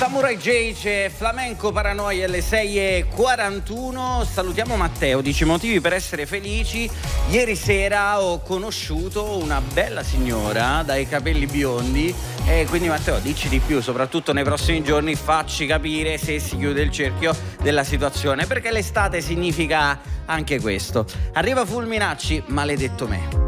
Samurai J, Flamenco Paranoia alle 6:41. Salutiamo Matteo, dice motivi per essere felici. Ieri sera ho conosciuto una bella signora dai capelli biondi e quindi Matteo dici di più, soprattutto nei prossimi giorni facci capire se si chiude il cerchio della situazione, perché l'estate significa anche questo. Arriva Fulminacci, maledetto me.